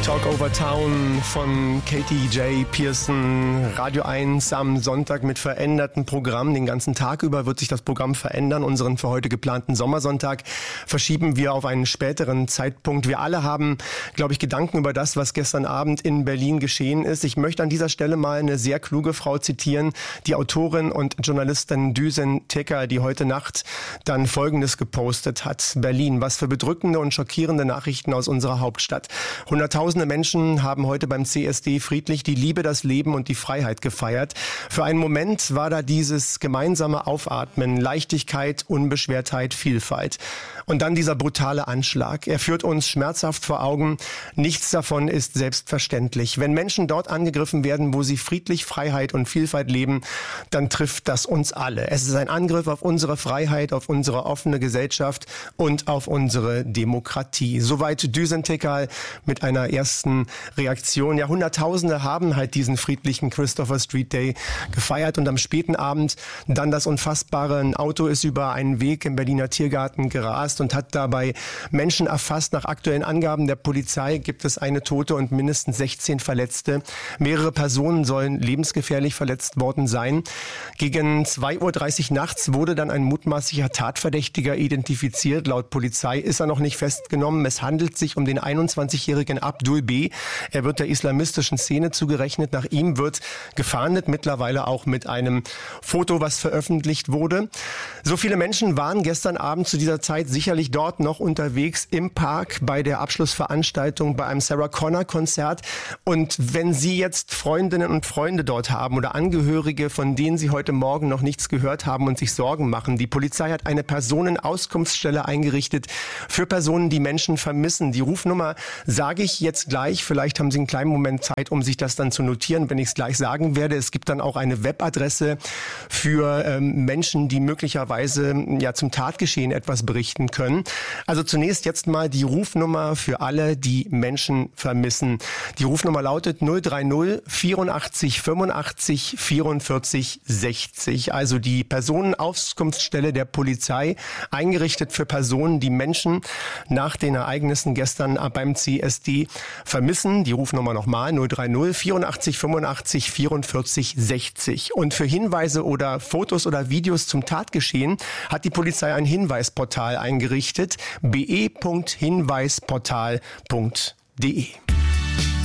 Talk Over Town von Katie J. Pearson, Radio 1 am Sonntag mit verändertem Programm. Den ganzen Tag über wird sich das Programm verändern. Unseren für heute geplanten Sommersonntag verschieben wir auf einen späteren Zeitpunkt. Wir alle haben, glaube ich, Gedanken über das, was gestern Abend in Berlin geschehen ist. Ich möchte an dieser Stelle mal eine sehr kluge Frau zitieren, die Autorin und Journalistin Düsen Teker, die heute Nacht dann Folgendes gepostet hat. Berlin, was für bedrückende und schockierende Nachrichten aus unserer Hauptstadt. Hunderttausende Menschen haben heute beim CSD friedlich die Liebe, das Leben und die Freiheit gefeiert. Für einen Moment war da dieses gemeinsame Aufatmen, Leichtigkeit, Unbeschwertheit, Vielfalt. Und dann dieser brutale Anschlag. Er führt uns schmerzhaft vor Augen. Nichts davon ist selbstverständlich. Wenn Menschen dort angegriffen werden, wo sie friedlich Freiheit und Vielfalt leben, dann trifft das uns alle. Es ist ein Angriff auf unsere Freiheit, auf unsere offene Gesellschaft und auf unsere Demokratie. Soweit Düsen Teker mit einer ersten Reaktion. Ja, Hunderttausende haben halt diesen friedlichen Christopher Street Day gefeiert und am späten Abend dann das Unfassbare. Ein Auto ist über einen Weg im Berliner Tiergarten gerast und hat dabei Menschen erfasst. Nach aktuellen Angaben der Polizei gibt es eine Tote und mindestens 16 Verletzte. Mehrere Personen sollen lebensgefährlich verletzt worden sein. Gegen 2:30 Uhr nachts wurde dann ein mutmaßlicher Tatverdächtiger identifiziert. Laut Polizei ist er noch nicht festgenommen. Es handelt sich um den 21-jährigen Abdul B. Er wird der islamistischen Szene zugerechnet. Nach ihm wird gefahndet, mittlerweile auch mit einem Foto, was veröffentlicht wurde. So viele Menschen waren gestern Abend zu dieser Zeit sicherlich dort noch unterwegs im Park bei der Abschlussveranstaltung, bei einem Sarah Connor Konzert. Und wenn Sie jetzt Freundinnen und Freunde dort haben oder Angehörige, von denen Sie heute Morgen noch nichts gehört haben und sich Sorgen machen, die Polizei hat eine Personenauskunftsstelle eingerichtet für Personen, die Menschen vermissen. Die Rufnummer sage ich jetzt gleich. Vielleicht haben Sie einen kleinen Moment Zeit, um sich das dann zu notieren, wenn ich es gleich sagen werde. Es gibt dann auch eine Webadresse für Menschen, die möglicherweise ja zum Tatgeschehen etwas berichten können. Also zunächst jetzt mal die Rufnummer für alle, die Menschen vermissen. Die Rufnummer lautet 030 84 85 44 60. Also die Personenauskunftsstelle der Polizei, eingerichtet für Personen, die Menschen nach den Ereignissen gestern beim CSD vermissen. Die Rufnummer nochmal 030 84 85 44 60. Und für Hinweise oder Fotos oder Videos zum Tatgeschehen hat die Polizei ein Hinweisportal eingerichtet. be.hinweisportal.de